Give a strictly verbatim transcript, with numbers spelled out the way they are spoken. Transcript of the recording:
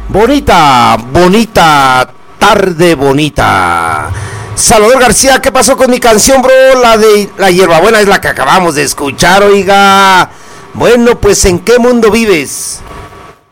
Bonita, bonita, tarde bonita. Salvador García, ¿qué pasó con mi canción, bro? La de La Hierbabuena es la que acabamos de escuchar, oiga. Bueno, pues ¿en qué mundo vives?